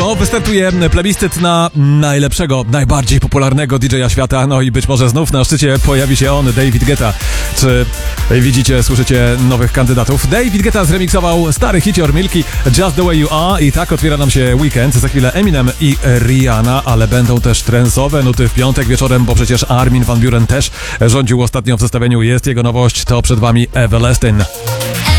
jutro wystartuje plebiscyt na najlepszego, najbardziej popularnego DJ-a świata, no i być może znów na szczycie pojawi się on, David Guetta. Czy widzicie, słyszycie nowych kandydatów? David Guetta zremiksował stary hicior Milki Just The Way You Are i tak otwiera nam się weekend. Za chwilę Eminem i Rihanna, ale będą też trensowe nuty w piątek wieczorem, bo przecież Armin van Buuren też rządził ostatnio w zestawieniu. Jest jego nowość, to przed wami Everlasting.